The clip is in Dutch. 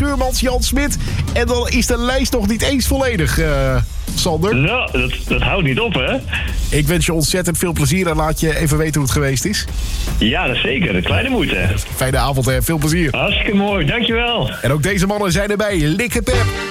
Schuurmans, Jan Smit. En dan is de lijst nog niet eens volledig, Sander. Nou, dat houdt niet op, hè? Ik wens je ontzettend veel plezier en laat je even weten hoe het geweest is. Ja, dat zeker. Een kleine moeite. Fijne avond en veel plezier. Hartstikke mooi, dankjewel. En ook deze mannen zijn erbij. Likketep.